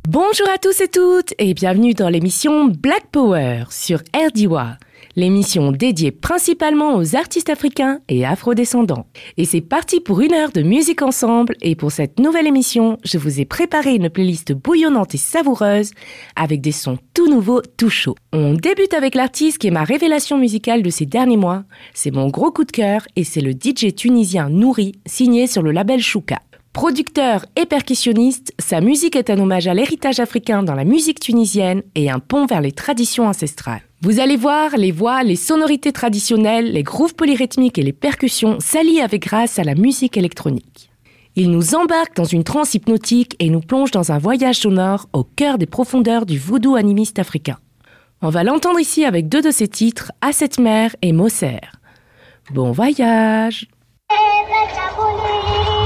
Bonjour à tous et toutes et bienvenue dans l'émission Black Power sur RDY, l'émission dédiée principalement aux artistes africains et afrodescendants. Et c'est parti pour 1 heure de musique ensemble et pour cette nouvelle émission, je vous ai préparé une playlist bouillonnante et savoureuse avec des sons tout nouveaux, tout chauds. On débute avec l'artiste qui est ma révélation musicale de ces derniers mois. C'est mon gros coup de cœur et c'est le DJ tunisien Nouri, signé sur le label Chouka. Producteur et percussionniste, sa musique est un hommage à l'héritage africain dans la musique tunisienne et un pont vers les traditions ancestrales. Vous allez voir, les voix, les sonorités traditionnelles, les grooves polyrythmiques et les percussions s'allient avec grâce à la musique électronique. Il nous embarque dans une transe hypnotique et nous plonge dans un voyage sonore au cœur des profondeurs du voodoo animiste africain. On va l'entendre ici avec 2 de ses titres, À cette mer et Mosser. Bon voyage!